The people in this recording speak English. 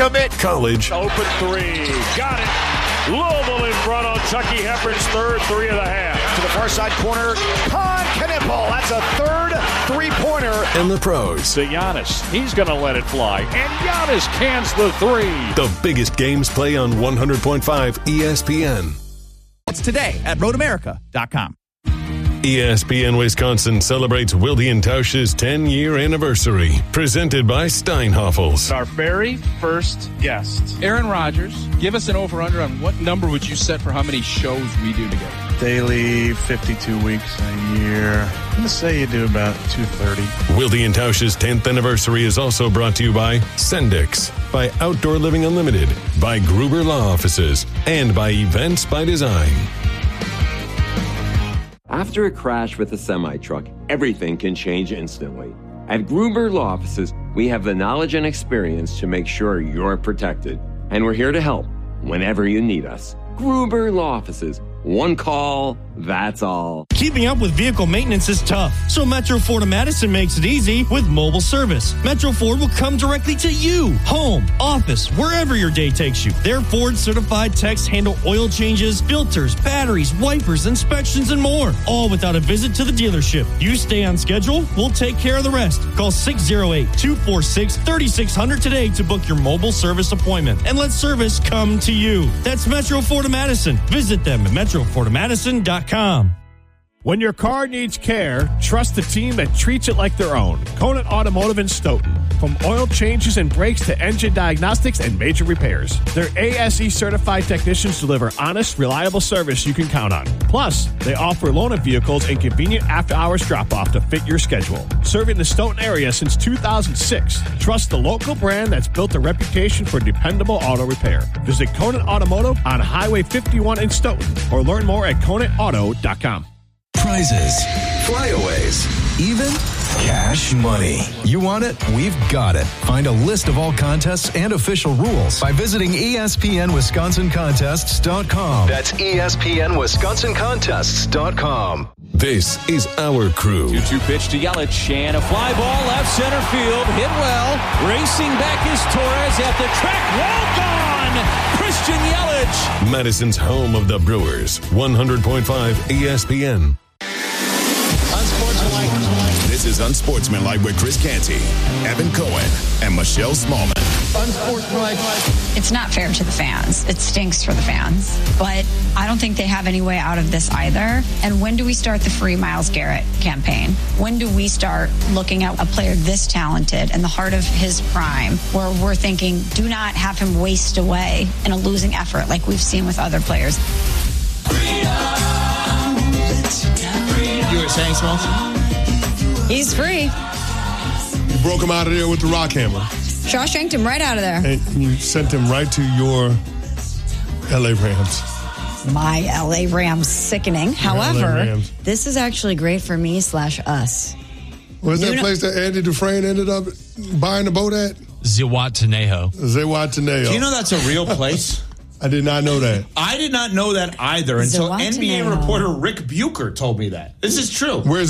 commit. College. Open three. Got it. Louisville in front on Chucky Hepburn's third three of the half. To the far side corner. Con Knipple. That's a third three-pointer. And the pros. To Giannis. He's going to let it fly. And Giannis cans the three. The biggest games play on 100.5 ESPN. It's today at roadamerica.com. ESPN Wisconsin celebrates Wilde and Tausch's 10-year anniversary. Presented by Steinhoffels. Our very first guest, Aaron Rodgers. Give us an over-under on what number would you set for how many shows we do together? Daily, 52 weeks a year. I'm going to say you do about 230. Wilde and Tausch's 10th anniversary is also brought to you by Sendix, by Outdoor Living Unlimited, by Gruber Law Offices, and by Events by Design. After a crash with a semi-truck, everything can change instantly. At Gruber Law Offices, we have the knowledge and experience to make sure you're protected. And we're here to help whenever you need us. Gruber Law Offices. One call, that's all. Keeping up with vehicle maintenance is tough, so Metro Ford of Madison makes it easy with mobile service. Metro Ford will come directly to you, home, office, wherever your day takes you. Their Ford-certified techs handle oil changes, filters, batteries, wipers, inspections, and more, all without a visit to the dealership. You stay on schedule, we'll take care of the rest. Call 608-246-3600 today to book your mobile service appointment, and let service come to you. That's Metro Ford of Madison. Visit them at metrofordofmadison.com. When your car needs care, trust the team that treats it like their own. Conant Automotive in Stoughton. From oil changes and brakes to engine diagnostics and major repairs, their ASE certified technicians deliver honest, reliable service you can count on. Plus, they offer loaner vehicles and convenient after-hours drop-off to fit your schedule. Serving the Stoughton area since 2006, trust the local brand that's built a reputation for dependable auto repair. Visit Conant Automotive on Highway 51 in Stoughton or learn more at ConantAuto.com. Prizes, flyaways, even cash money. You want it? We've got it. Find a list of all contests and official rules by visiting ESPNWisconsinContests.com. That's ESPNWisconsinContests.com. This is our crew. 2-2 pitch to Yelich, and a fly ball left center field, hit well. Racing back is Torres at the track, well gone! Christian Yelich. Madison's home of the Brewers, 100.5 ESPN. This is Unsportsmanlike with Chris Canty, Evan Cohen, and Michelle Smallman. Unsportsmanlike. It's not fair to the fans. It stinks for the fans. But I don't think they have any way out of this either. And when do we start the Free Myles Garrett campaign? When do we start looking at a player this talented in the heart of his prime, where we're thinking, do not have him waste away in a losing effort like we've seen with other players? You were saying, Smalls? He's free. You broke him out of there with the rock hammer. Shawshanked him right out of there. And you sent him right to your L.A. Rams. My L.A. Rams sickening. However, this is actually great for me/us. Where's that place that Andy Dufresne ended up buying the boat at? Zihuatanejo. Zihuatanejo. Do you know that's a real place? I did not know that. I did not know that either until NBA reporter Rick Bucher told me that. This is true. Where's